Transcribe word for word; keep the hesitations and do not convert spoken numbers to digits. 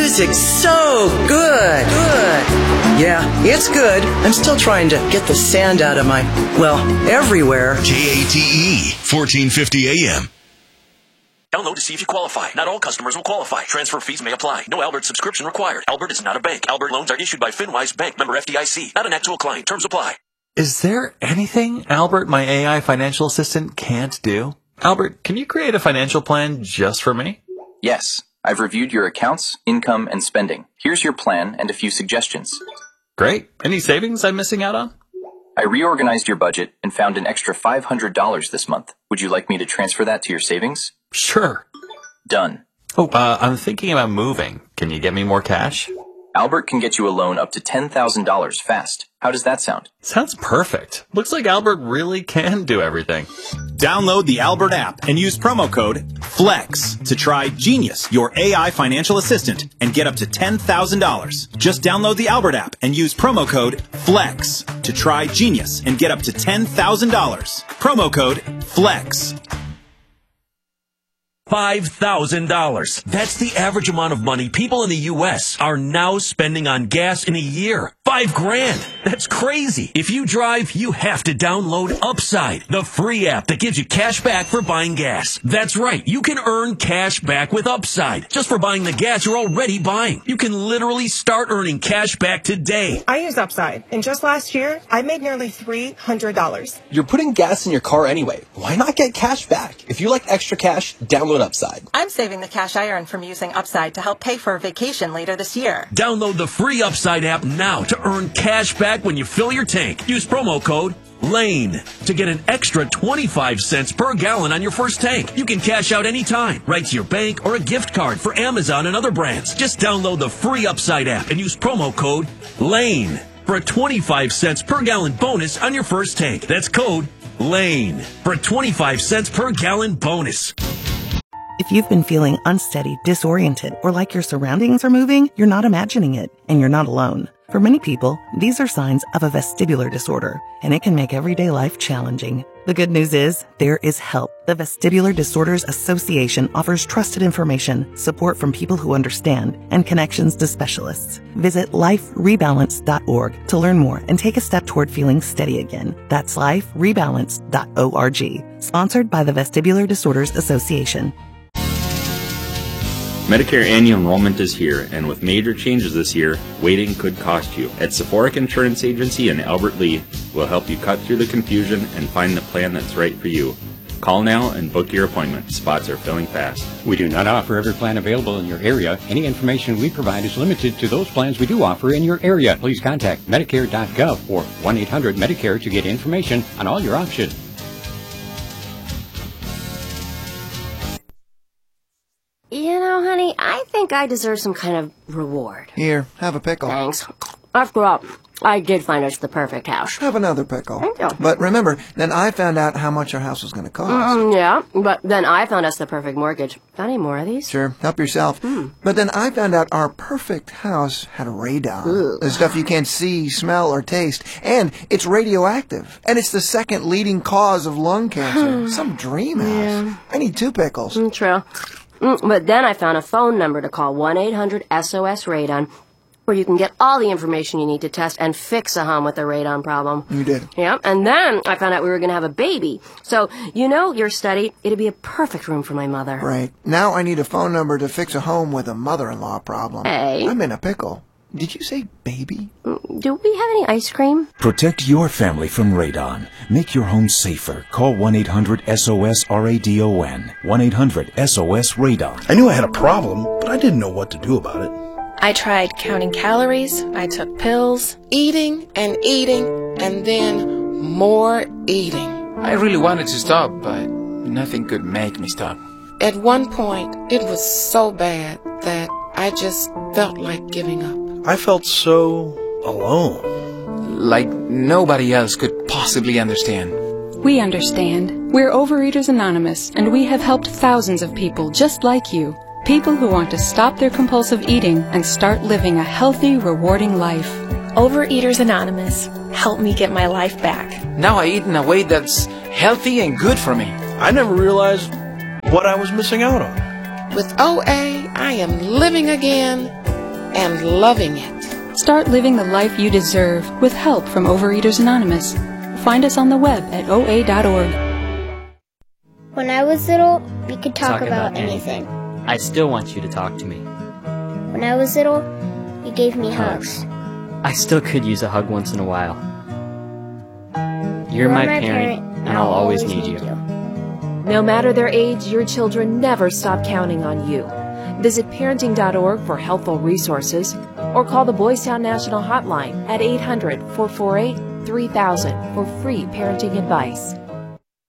music's so good. Good. Yeah, it's good. I'm still trying to get the sand out of my, well, everywhere. K A T E, fourteen fifty A M. Download to see if you qualify. Not all customers will qualify. Transfer fees may apply. No Albert subscription required. Albert is not a bank. Albert loans are issued by FinWise Bank, member F D I C. Not an actual client. Terms apply. Is there anything Albert, my A I financial assistant, can't do? Albert, can you create a financial plan just for me? Yes. I've reviewed your accounts, income, and spending. Here's your plan and a few suggestions. Great. Any savings I'm missing out on? I reorganized your budget and found an extra five hundred dollars this month. Would you like me to transfer that to your savings? Sure. Done. Oh, uh, I'm thinking about moving. Can you get me more cash? Albert can get you a loan up to ten thousand dollars fast. How does that sound? Sounds perfect. Looks like Albert really can do everything. Download the Albert app and use promo code FLEX to try Genius, your A I financial assistant, and get up to ten thousand dollars. Just download the Albert app and use promo code FLEX to try Genius and get up to ten thousand dollars. Promo code FLEX. five thousand dollars. That's the average amount of money people in the U S are now spending on gas in a year. Five grand. That's crazy. If you drive, you have to download Upside, the free app that gives you cash back for buying gas. That's right. You can earn cash back with Upside just for buying the gas you're already buying. You can literally start earning cash back today. I use Upside, and just last year, I made nearly three hundred dollars. You're putting gas in your car anyway. Why not get cash back? If you like extra cash, download Upside. I'm saving the cash I earn from using Upside to help pay for a vacation later this year. Download the free Upside app now to earn cash back when you fill your tank. Use promo code LANE to get an extra twenty-five cents per gallon on your first tank. You can cash out anytime, right to your bank or a gift card for Amazon and other brands. Just download the free Upside app and use promo code LANE for a twenty-five cents per gallon bonus on your first tank. That's code LANE for a twenty-five cents per gallon bonus. If you've been feeling unsteady, disoriented, or like your surroundings are moving, you're not imagining it, and you're not alone. For many people, these are signs of a vestibular disorder, and it can make everyday life challenging. The good news is, there is help. The Vestibular Disorders Association offers trusted information, support from people who understand, and connections to specialists. Visit life rebalance dot org to learn more and take a step toward feeling steady again. That's life rebalance dot org. Sponsored by the Vestibular Disorders Association. Medicare annual enrollment is here, and with major changes this year, waiting could cost you. At Sephoric Insurance Agency in Albert Lea, we'll help you cut through the confusion and find the plan that's right for you. Call now and book your appointment. Spots are filling fast. We do not offer every plan available in your area. Any information we provide is limited to those plans we do offer in your area. Please contact Medicare dot gov or one eight hundred Medicare to get information on all your options. You know, honey, I think I deserve some kind of reward. Here, have a pickle. Thanks. After all, I did find us the perfect house. Have another pickle. Thank you. But remember, then I found out how much our house was going to cost. Mm, yeah, but then I found us the perfect mortgage. Got any more of these? Sure, help yourself. Mm. But then I found out our perfect house had radon. The stuff you can't see, smell, or taste. And it's radioactive. And it's the second leading cause of lung cancer. Some dream house. Yeah. I need two pickles. Mm, true. Mm, but then I found a phone number to call, one eight hundred S O S radon, where you can get all the information you need to test and fix a home with a radon problem. You did? Yeah, and then I found out we were going to have a baby. So, you know, your study, it'd be a perfect room for my mother. Right. Now I need a phone number to fix a home with a mother-in-law problem. Hey. I'm in a pickle. Did you say baby? Do we have any ice cream? Protect your family from radon. Make your home safer. Call one eight hundred S O S R A D O N. one eight hundred S O S radon. I knew I had a problem, but I didn't know what to do about it. I tried counting calories, I took pills, eating and eating, and then more eating. I really wanted to stop, but nothing could make me stop. At one point, it was so bad that I just felt like giving up. I felt so alone. Like nobody else could possibly understand. We understand. We're Overeaters Anonymous, and we have helped thousands of people just like you. People who want to stop their compulsive eating and start living a healthy, rewarding life. Overeaters Anonymous, help me get my life back. Now I eat in a way that's healthy and good for me. I never realized what I was missing out on. With O A, I am living again, and loving it. Start living the life you deserve with help from Overeaters Anonymous. Find us on the web at O A dot org. When I was little, we could talk, talk about, about anything. anything. I still want you to talk to me. When I was little, you gave me hugs. hugs. I still could use a hug once in a while. You're You are my, my parent, parent, and I'll always need you. No matter their age, your children never stop counting on you. Visit parenting dot org for helpful resources or call the Boys Town National Hotline at eight hundred, four four eight, three thousand for free parenting advice.